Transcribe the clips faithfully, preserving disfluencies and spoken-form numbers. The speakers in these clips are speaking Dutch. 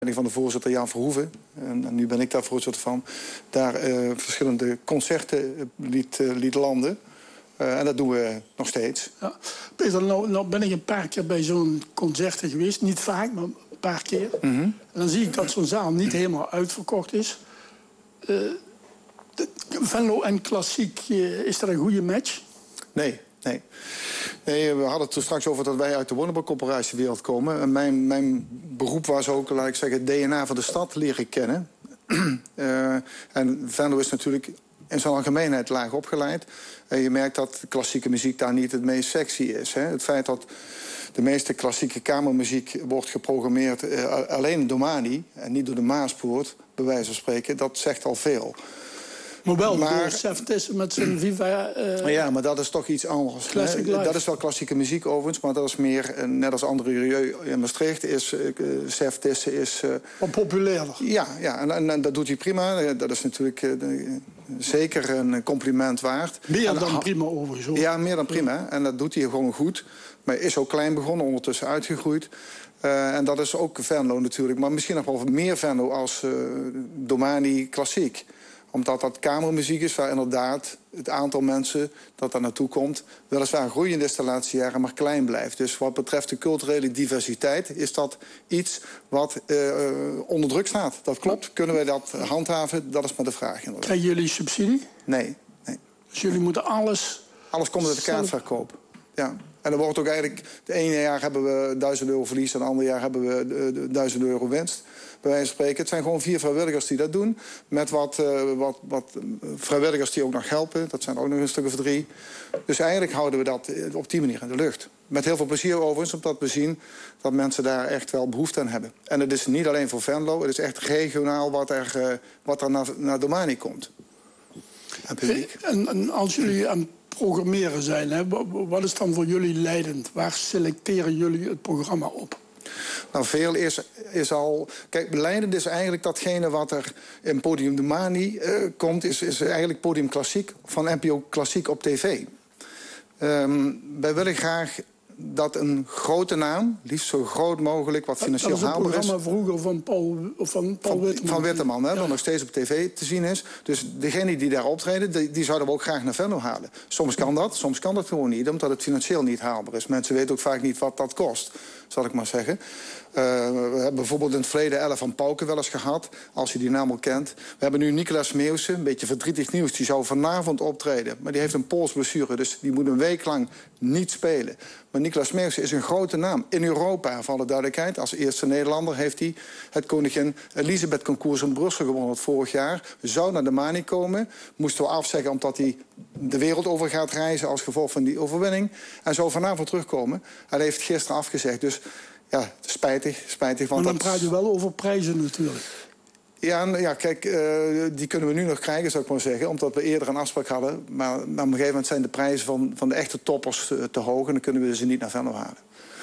van de voorzitter Jan Verhoeven, en, en nu ben ik daar voorzitter van, daar uh, verschillende concerten liet, uh, liet landen. Uh, en dat doen we nog steeds. Ja. Peter, nou, nou ben ik een paar keer bij zo'n concerten geweest. Niet vaak, maar een paar keer. Mm-hmm. En dan zie ik dat zo'n zaal niet helemaal uitverkocht is. Uh, de, Venlo en klassiek, uh, is dat een goede match? Nee. Nee. nee, we hadden het er straks over dat wij uit de woningcorporatiewereld komen. En mijn, mijn beroep was ook, laat ik zeggen, het D N A van de stad leren kennen. uh, en Venlo is natuurlijk in zijn algemeenheid laag opgeleid. En je merkt dat klassieke muziek daar niet het meest sexy is. Hè? Het feit dat de meeste klassieke kamermuziek wordt geprogrammeerd uh, alleen door Mani en niet door de Maaspoort, bij wijze van spreken, dat zegt al veel. Maar wel maar, Sef Tisse met zijn Viva... Uh, ja, maar dat is toch iets anders. Hè? Dat is wel klassieke muziek overigens, maar dat is meer, uh, net als andere milieu in Maastricht, is uh, Sef Tisse is... Uh, Wat populairder. Ja, ja en, en, en dat doet hij prima. Dat is natuurlijk uh, de, zeker een compliment waard. Meer en, dan prima overigens. Ja, meer dan prima. En dat doet hij gewoon goed. Maar is ook klein begonnen, ondertussen uitgegroeid. Uh, en dat is ook Venlo natuurlijk. Maar misschien nog wel meer Venlo als uh, Domani klassiek. Omdat dat kamermuziek is waar inderdaad het aantal mensen dat daar naartoe komt weliswaar groeiend is de laatste jaren, maar klein blijft. Dus wat betreft de culturele diversiteit is dat iets wat uh, onder druk staat. Dat klopt. Kunnen wij dat handhaven? Dat is maar de vraag. Inderdaad. Krijgen jullie subsidie? Nee, nee. Dus jullie moeten alles... Alles komt uit de kaartverkoop. Ja. En dan wordt ook eigenlijk... Het ene jaar hebben we duizend euro verlies en het andere jaar hebben we duizend euro winst. Bij wijze van spreken. Het zijn gewoon vier vrijwilligers die dat doen. Met wat, uh, wat, wat vrijwilligers die ook nog helpen. Dat zijn ook nog een stuk of drie. Dus eigenlijk houden we dat op die manier in de lucht. Met heel veel plezier overigens, omdat we zien dat mensen daar echt wel behoefte aan hebben. En het is niet alleen voor Venlo. Het is echt regionaal wat er, uh, wat er naar, naar Domani komt. En, en, en als jullie aan programmeren zijn, hè, wat is dan voor jullie leidend? Waar selecteren jullie het programma op? Nou, veel is, is al... Kijk, leidend is eigenlijk datgene wat er in Podium Domani uh, komt... Is, is eigenlijk Podium Klassiek van N P O Klassiek op tv. Um, wij willen graag dat een grote naam, liefst zo groot mogelijk, wat financieel haalbaar is... Dat is een programma vroeger van Paul, van Paul van, Witteman. Van Witteman, hè, ja. dat nog steeds op tv te zien is. Dus degenen die daar optreden, die, die zouden we ook graag naar Venlo halen. Soms kan dat, soms kan dat gewoon niet, omdat het financieel niet haalbaar is. Mensen weten ook vaak niet wat dat kost, zal ik maar zeggen. Uh, we hebben bijvoorbeeld in het verleden Elle van Pauken wel eens gehad, als je die naam al kent. We hebben nu Nicolas Meeuwsen, een beetje verdrietig nieuws. Die zou vanavond optreden, maar die heeft een polsblessure, dus die moet een week lang niet spelen. Maar Nicolas Meeuwsen is een grote naam in Europa, voor alle duidelijkheid. Als eerste Nederlander heeft hij het Koningin Elisabeth Concours in Brussel gewonnen vorig jaar. Zou naar de Mani komen, moesten we afzeggen omdat hij de wereld over gaat reizen als gevolg van die overwinning. En zou vanavond terugkomen. Hij heeft gisteren afgezegd, dus ja, spijtig, spijtig. Want maar dan dat... praat je wel over prijzen natuurlijk. Ja, ja, kijk, uh, die kunnen we nu nog krijgen, zou ik maar zeggen. Omdat we eerder een afspraak hadden. Maar, maar op een gegeven moment zijn de prijzen van, van de echte toppers te, te hoog. En dan kunnen we ze niet naar Venlo halen.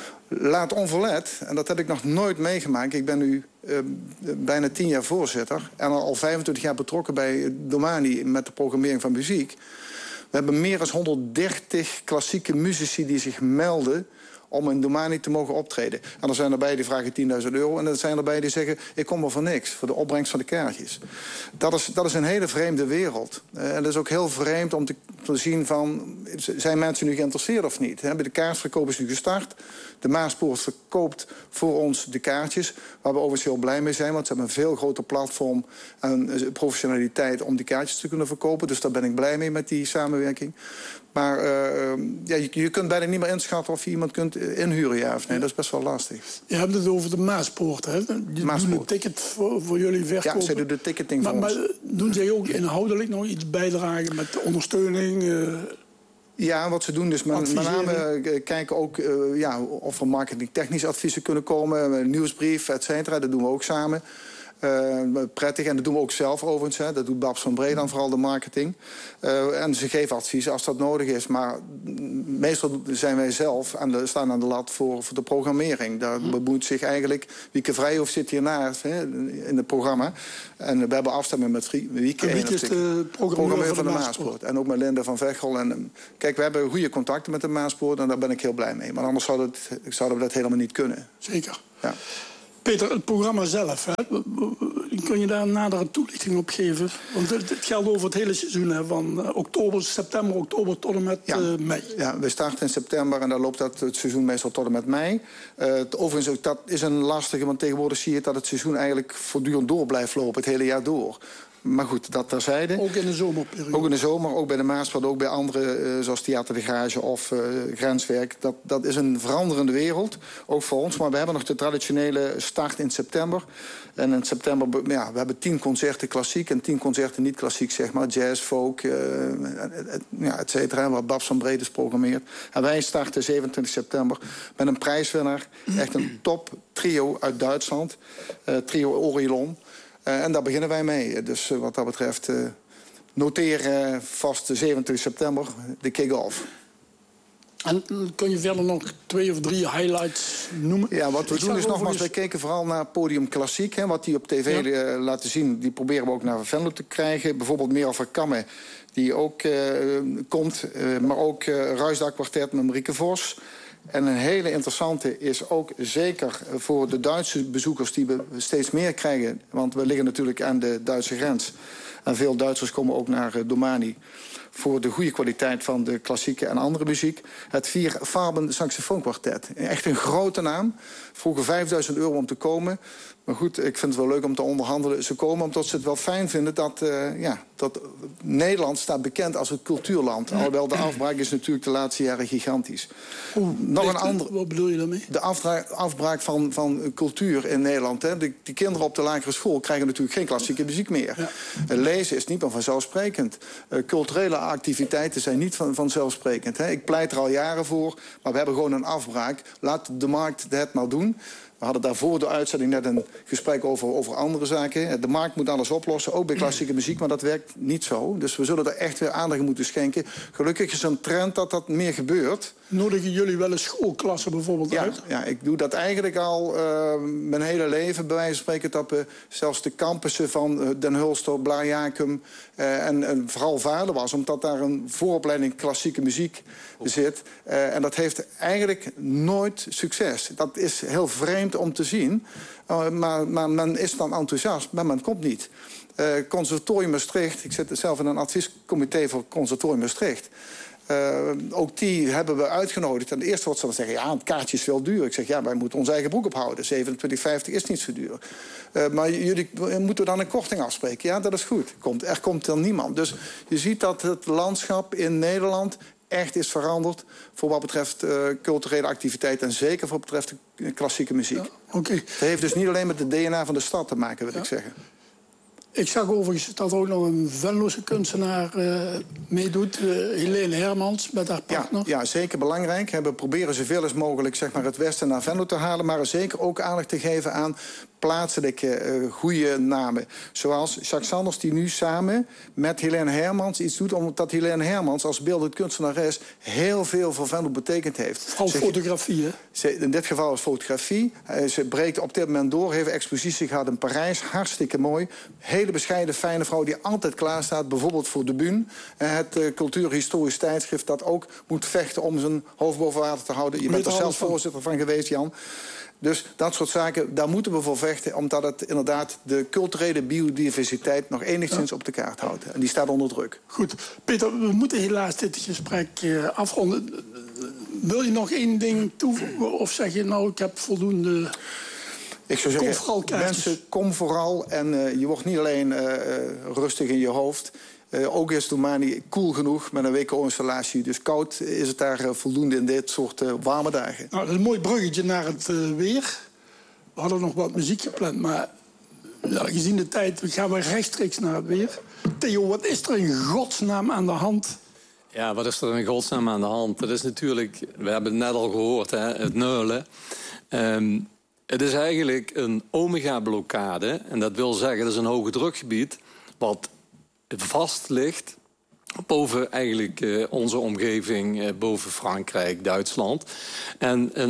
Laat onverlet, en dat heb ik nog nooit meegemaakt. Ik ben nu uh, bijna tien jaar voorzitter. En al vijfentwintig jaar betrokken bij Domani met de programmering van muziek. We hebben meer dan honderddertig klassieke muzici die zich melden om in Domani te mogen optreden. En er zijn erbij die vragen tienduizend euro. En er zijn erbij die zeggen, ik kom er voor niks. Voor de opbrengst van de kaartjes. Dat is, dat is een hele vreemde wereld. Uh, en dat is ook heel vreemd om te, te zien van, zijn mensen nu geïnteresseerd of niet? He, de kaartverkoop is nu gestart. De Maaspoort verkoopt voor ons de kaartjes. Waar we overigens heel blij mee zijn. Want ze hebben een veel groter platform en professionaliteit om die kaartjes te kunnen verkopen. Dus daar ben ik blij mee met die samenwerking. Maar uh, ja, je, je kunt bijna niet meer inschatten of je iemand kunt inhuren, ja of nee. Dat is best wel lastig. Je hebt het over de Maaspoort, hè? Die Maaspoort. doen een ticket voor, voor jullie verkopen. Ja, zij doen de ticketing maar, voor maar, ons. Maar doen zij ook inhoudelijk nog iets bijdragen met de ondersteuning? Uh... Ja, wat ze doen dus met name uh, kijken ook uh, ja, of er marketingtechnisch adviezen kunnen komen. Een nieuwsbrief, et cetera. Dat doen we ook samen. Uh, prettig, en dat doen we ook zelf overigens. Hè. Dat doet Babs van Breedam, vooral de marketing. Uh, en ze geven adviezen als dat nodig is. Maar meestal zijn wij zelf aan de, staan aan de lat voor, voor de programmering. Daar hm. bemoeit zich eigenlijk Wieke Vrijhof zit hiernaast hè, in het programma. En we hebben afstemming met Wieke. En Wieke is de programmeur van, van de, de Maaspoort. En ook met Linda van Vechel. En, kijk, we hebben goede contacten met de Maaspoort en daar ben ik heel blij mee. Maar anders zouden, het, zouden we dat helemaal niet kunnen. Zeker. Ja. Peter, het programma zelf, hè? Kun je daar een nadere toelichting op geven? Want het geldt over het hele seizoen, hè? Van oktober, september, oktober tot en met ja. uh, mei. Ja, we starten in september en dan loopt dat het seizoen meestal tot en met mei. Uh, overigens, dat is een lastige, want tegenwoordig zie je dat het seizoen eigenlijk voortdurend door blijft lopen, het hele jaar door. Maar goed, dat terzijde. Ook in de zomerperiode? Ook in de zomer, ook bij de Maasveld, ook bij andere, uh, zoals Theater de Garage of uh, Grenswerk. Dat, dat is een veranderende wereld, ook voor ons. Maar we hebben nog de traditionele start in september. En in september, ja, we hebben tien concerten klassiek en tien concerten niet klassiek, zeg maar. Jazz, folk, uh, ja, et cetera, wat Babs van Bredes programmeert. En wij starten zevenentwintig september met een prijswinnaar. Echt een top trio uit Duitsland, uh, trio Orelon. Uh, en daar beginnen wij mee. Dus uh, wat dat betreft, uh, noteer uh, vast zevenentwintig september de kick-off. En kun je verder nog twee of drie highlights noemen? Ja, wat we Ik doen is nogmaals, dus... wij kijken vooral naar Podium Klassiek. Hè, wat die op tv ja. uh, laten zien, die proberen we ook naar Venlo te krijgen. Bijvoorbeeld Merel van Kammen, die ook uh, komt. Uh, maar ook uh, Ruisdaag Kwartet met Marieke Vos. En een hele interessante is ook zeker voor de Duitse bezoekers die we steeds meer krijgen. Want we liggen natuurlijk aan de Duitse grens. En veel Duitsers komen ook naar uh, Domani voor de goede kwaliteit van de klassieke en andere muziek. Het Vier Farben Saxofoonkwartet. Echt een grote naam. Vroegen vijfduizend euro om te komen. Maar goed, ik vind het wel leuk om te onderhandelen. Ze komen omdat ze het wel fijn vinden dat, uh, ja, dat Nederland staat bekend als het cultuurland. Alhoewel de afbraak is natuurlijk de laatste jaren gigantisch. Oeh, Nog een ander, wat bedoel je daarmee? De afbraak, afbraak van, van cultuur in Nederland. Hè. De, die kinderen op de lagere school krijgen natuurlijk geen klassieke muziek meer. Ja. Uh, lezen is niet meer vanzelfsprekend. Uh, culturele activiteiten zijn niet van, vanzelfsprekend. Hè. Ik pleit er al jaren voor, maar we hebben gewoon een afbraak. Laat de markt het maar doen. We hadden daarvoor de uitzending net een gesprek over, over andere zaken. De markt moet alles oplossen, ook bij klassieke muziek, maar dat werkt niet zo. Dus we zullen er echt weer aandacht aan moeten schenken. Gelukkig is een trend dat dat meer gebeurt. Nodigen jullie wel eens schoolklassen bijvoorbeeld ja, uit? Ja, ik doe dat eigenlijk al uh, mijn hele leven, bij wijze van spreken. Dat we zelfs de campussen van uh, Den Hulster, Blaar-Jaacum uh, en, en vooral Vaarle was, omdat daar een vooropleiding klassieke muziek oh. zit. Uh, en dat heeft eigenlijk nooit succes. Dat is heel vreemd om te zien. Uh, maar, maar men is dan enthousiast, maar men komt niet. Uh, Conservatorium Maastricht, ik zit zelf in een adviescomité voor Conservatorium Maastricht. Uh, ook die hebben we uitgenodigd. En het eerste wat ze dan zeggen, ja, het kaartje is veel duur. Ik zeg, ja, wij moeten onze eigen broek ophouden. zevenentwintig vijftig is niet zo duur. Uh, maar jullie moeten dan een korting afspreken. Ja, dat is goed. Komt, er komt dan niemand. Dus je ziet dat het landschap in Nederland echt is veranderd voor wat betreft uh, culturele activiteit en zeker voor wat betreft de klassieke muziek. Ja, okay. Het heeft dus niet alleen met de D N A van de stad te maken, wil ja. ik zeggen. Ik zag overigens dat er ook nog een Venlose kunstenaar uh, meedoet. Uh, Helene Hermans met haar partner. Ja, ja, zeker belangrijk. We proberen zoveel als mogelijk zeg maar, het westen naar Venlo te halen. Maar zeker ook aandacht te geven aan plaatselijke uh, goede namen. Zoals Jacques Sanders die nu samen met Helene Hermans iets doet. Omdat Helene Hermans als beeldend kunstenares heel veel voor Venlo betekend heeft. Vooral fotografie, hè? Ze, in dit geval is fotografie. Uh, ze breekt op dit moment door. Heeft expositie gehad in Parijs. Hartstikke mooi. Hele bescheiden, fijne vrouw die altijd klaar staat. Bijvoorbeeld voor de Bühne. Uh, het uh, cultuurhistorisch tijdschrift dat ook moet vechten om zijn hoofd boven water te houden. Je bent er zelf voorzitter van geweest, Jan. Dus dat soort zaken, daar moeten we voor vechten. Omdat het inderdaad de culturele biodiversiteit nog enigszins ja. op de kaart houdt. En die staat onder druk. Goed. Peter, we moeten helaas dit gesprek uh, afronden. Wil je nog één ding toevoegen? Of zeg je nou, ik heb voldoende... Ik zou zeggen, mensen, kom vooral. En uh, je wordt niet alleen uh, uh, rustig in je hoofd. Uh, ook is Domani koel genoeg met een W K O-installatie. Dus koud is het daar uh, voldoende in dit soort uh, warme dagen. Nou, dat is een mooi bruggetje naar het uh, weer. We hadden nog wat muziek gepland, maar ja, gezien de tijd gaan we rechtstreeks naar het weer. Theo, wat is er in godsnaam aan de hand? Ja, wat is er in godsnaam aan de hand? Dat is natuurlijk, we hebben het net al gehoord, hè, het neulen. Um, het is eigenlijk een omega-blokkade. En dat wil zeggen, dat is een hoge drukgebied wat vast ligt boven eigenlijk uh, onze omgeving, uh, boven Frankrijk, Duitsland. En een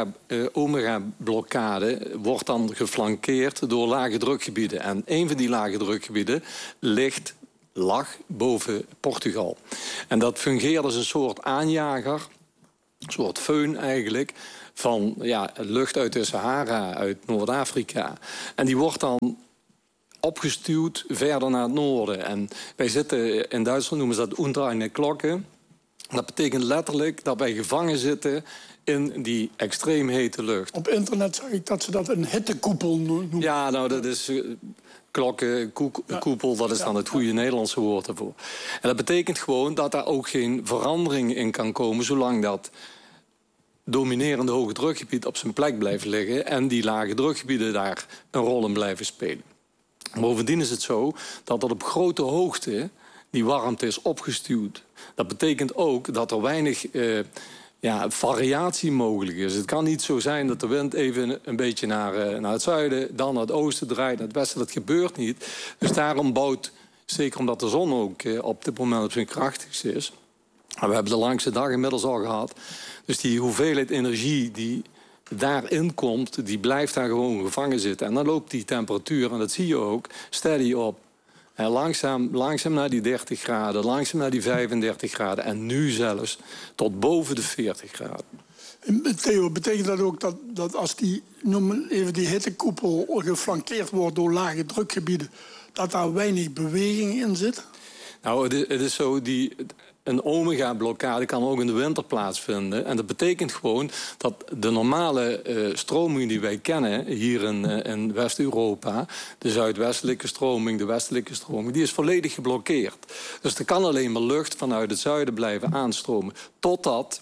omega-blokkade uh, wordt dan geflankeerd door lage drukgebieden. En een van die lage drukgebieden ligt, lag boven Portugal. En dat fungeert als een soort aanjager, een soort föhn eigenlijk, van ja, lucht uit de Sahara, uit Noord-Afrika. En die wordt dan opgestuwd verder naar het noorden. En wij zitten, in Duitsland noemen ze dat untereine Glocke. Dat betekent letterlijk dat wij gevangen zitten in die extreem hete lucht. Op internet zag ik dat ze dat een hittekoepel noemen. Ja, nou, dat is uh, klokken, koek, ja. koepel, dat is ja. dan het goede ja. Nederlandse woord daarvoor. En dat betekent gewoon dat daar ook geen verandering in kan komen, zolang dat dominerende hoge drukgebied op zijn plek blijft liggen en die lage drukgebieden daar een rol in blijven spelen. Bovendien is het zo dat er op grote hoogte die warmte is opgestuwd. Dat betekent ook dat er weinig uh, ja, variatie mogelijk is. Het kan niet zo zijn dat de wind even een beetje naar, uh, naar het zuiden, dan naar het oosten draait, naar het westen. Dat gebeurt niet. Dus daarom bouwt, zeker omdat de zon ook uh, op dit moment op zijn krachtigst is. We hebben de langste dag inmiddels al gehad. Dus die hoeveelheid energie die daarin komt, die blijft daar gewoon gevangen zitten. En dan loopt die temperatuur, en dat zie je ook, steady op. En langzaam, langzaam naar die dertig graden, langzaam naar die vijfendertig graden. En nu zelfs tot boven de veertig graden. Theo, betekent dat ook dat, dat als die, noem even die hittekoepel geflankeerd wordt door lage drukgebieden, dat daar weinig beweging in zit? Nou, het is, het is zo, die, een omega-blokkade kan ook in de winter plaatsvinden. En dat betekent gewoon dat de normale uh, stroming die wij kennen hier in, uh, in West-Europa, de zuidwestelijke stroming, de westelijke stroming, die is volledig geblokkeerd. Dus er kan alleen maar lucht vanuit het zuiden blijven aanstromen, totdat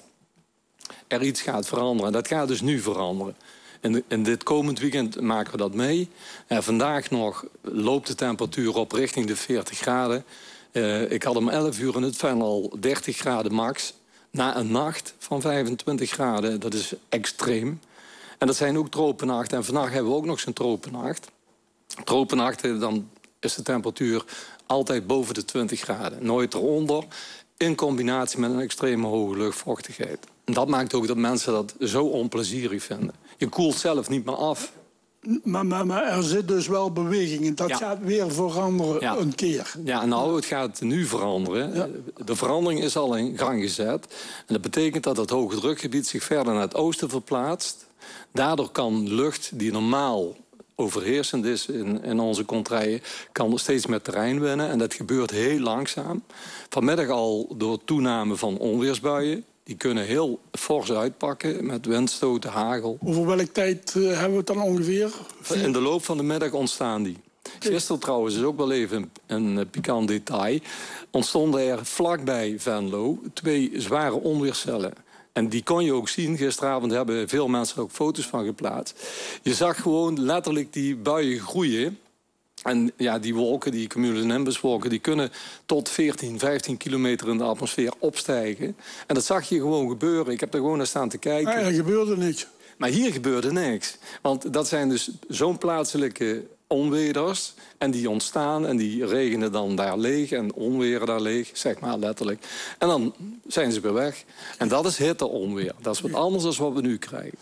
er iets gaat veranderen. En dat gaat dus nu veranderen. In, in dit komend weekend maken we dat mee. En vandaag nog loopt de temperatuur op richting de veertig graden. Uh, ik had om elf uur in het Venlo al dertig graden max. Na een nacht van vijfentwintig graden, dat is extreem. En dat zijn ook tropennachten. En vannacht hebben we ook nog zo'n tropennacht. Tropennachten, dan is de temperatuur altijd boven de twintig graden. Nooit eronder, in combinatie met een extreme hoge luchtvochtigheid. En dat maakt ook dat mensen dat zo onplezierig vinden. Je koelt zelf niet meer af. Maar, maar, maar er zit dus wel beweging in. Dat ja. gaat weer veranderen ja. een keer. Ja, nou, het gaat nu veranderen. Ja. De verandering is al in gang gezet. En dat betekent dat het hoge drukgebied zich verder naar het oosten verplaatst. Daardoor kan lucht die normaal overheersend is in, in onze contraien, kan steeds meer terrein winnen. En dat gebeurt heel langzaam. Vanmiddag al door toename van onweersbuien. Die kunnen heel fors uitpakken met windstoten, hagel. Over welke tijd uh, hebben we het dan ongeveer? In de loop van de middag ontstaan die. Gisteren trouwens is ook wel even een, een pikant detail. Ontstonden er vlakbij Venlo twee zware onweerscellen. En die kon je ook zien. Gisteravond hebben veel mensen er ook foto's van geplaatst. Je zag gewoon letterlijk die buien groeien. En ja, die wolken, die cumulonimbuswolken, die kunnen tot veertien, vijftien kilometer in de atmosfeer opstijgen. En dat zag je gewoon gebeuren. Ik heb er gewoon naar staan te kijken. Ah, er gebeurde niks. Maar hier gebeurde niks. Want dat zijn dus zo'n plaatselijke onweders. En die ontstaan en die regenen dan daar leeg en onweren daar leeg, zeg maar letterlijk. En dan zijn ze weer weg. En dat is hitteonweer. Dat is wat anders dan wat we nu krijgen.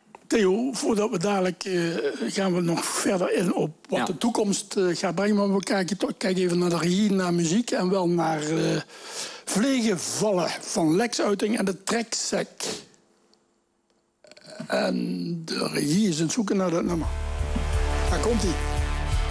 Theo, voordat we dadelijk uh, gaan we nog verder in op wat ja. de toekomst uh, gaat brengen. Maar we kijken, toch, kijken even naar de regie, naar muziek en wel naar uh, Vliegen vallen van Lex Uiting en de Treksec. En de regie is aan het zoeken naar dat nummer. Daar komt hij.